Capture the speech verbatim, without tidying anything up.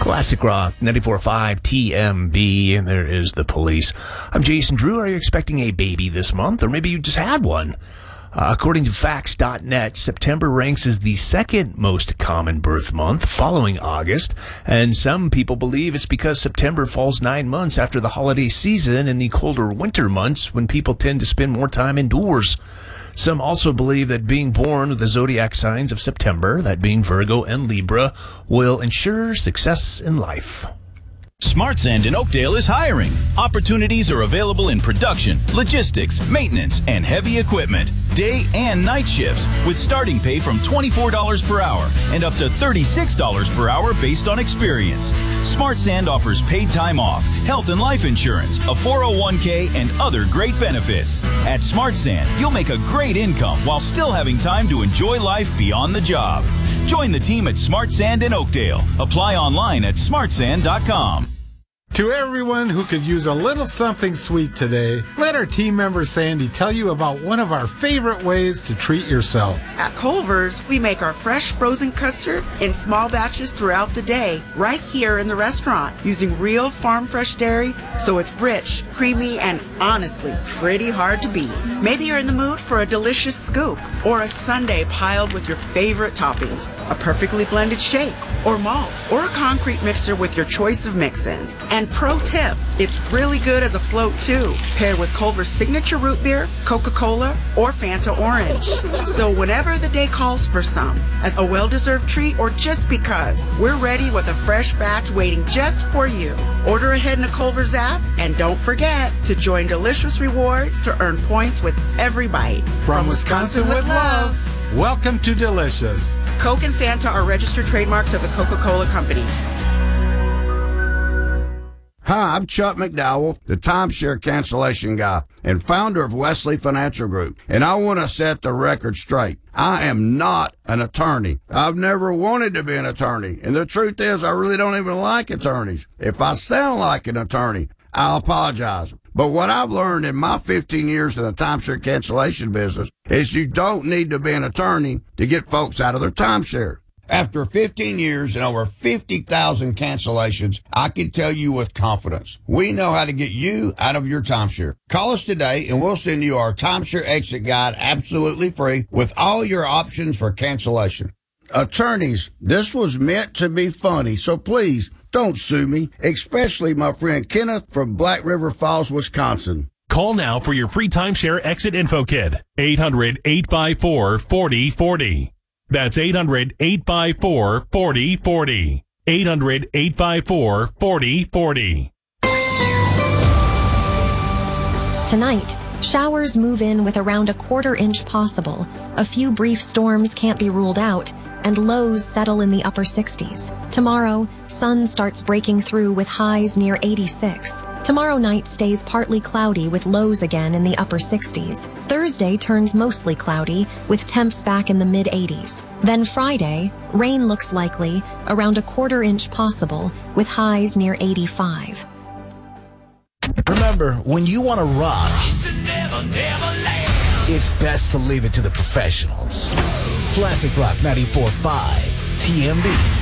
Classic Rock, ninety-four point five T M B, and there is The Police. I'm Jason Drew. Are you expecting a baby this month, or maybe you just had one? Uh, according to facts dot net, September ranks as the second most common birth month following August, and some people believe it's because September falls nine months after the holiday season in the colder winter months when people tend to spend more time indoors. Some also believe that being born with the zodiac signs of September, that being Virgo and Libra, will ensure success in life. Smart Sand in Oakdale is hiring. Opportunities are available in production, logistics, maintenance, and heavy equipment. Day and night shifts with starting pay from twenty-four dollars per hour and up to thirty-six dollars per hour based on experience. Smart Sand offers paid time off, health and life insurance, a four oh one k, and other great benefits. At Smart Sand, you'll make a great income while still having time to enjoy life beyond the job. Join the team at Smart Sand in Oakdale. Apply online at smart sand dot com. To everyone who could use a little something sweet today, let our team member Sandy tell you about one of our favorite ways to treat yourself. At Culver's, we make our fresh frozen custard in small batches throughout the day, right here in the restaurant, using real farm fresh dairy, so it's rich, creamy, and honestly, pretty hard to beat. Maybe you're in the mood for a delicious scoop, or a sundae piled with your favorite toppings, a perfectly blended shake, or malt, or a concrete mixer with your choice of mix-ins. And pro tip, it's really good as a float too, paired with Culver's signature root beer, Coca-Cola, or Fanta Orange. So whenever the day calls for some, as a well-deserved treat or just because, we're ready with a fresh batch waiting just for you. Order ahead in the Culver's app, and don't forget to join Delicious Rewards to earn points with every bite. From Wisconsin with love, welcome to Delicious. Coke and Fanta are registered trademarks of the Coca-Cola Company. Hi, I'm Chuck McDowell, the timeshare cancellation guy and founder of Wesley Financial Group, and I want to set the record straight. I am not an attorney. I've never wanted to be an attorney, and the truth is I really don't even like attorneys. If I sound like an attorney, I'll apologize. But what I've learned in my fifteen years in the timeshare cancellation business is you don't need to be an attorney to get folks out of their timeshare. After fifteen years and over fifty thousand cancellations, I can tell you with confidence, we know how to get you out of your timeshare. Call us today and we'll send you our timeshare exit guide absolutely free with all your options for cancellation. Attorneys, this was meant to be funny, so please don't sue me, especially my friend Kenneth from Black River Falls, Wisconsin. Call now for your free timeshare exit info kit. eight hundred, eight five four, four oh four oh. That's eight hundred, eight five four, four oh four oh. eight hundred, eight five four, four oh four oh. Tonight, showers move in with around a quarter inch possible. A few brief storms can't be ruled out, and lows settle in the upper sixties. Tomorrow, sun starts breaking through with highs near eighty-six. Tomorrow night stays partly cloudy with lows again in the upper sixties. Thursday turns mostly cloudy with temps back in the mid eighties. Then Friday, rain looks likely, around a quarter inch possible with highs near eighty-five. Remember, when you want to rock, it's best to leave it to the professionals. Classic Rock ninety-four point five T M B.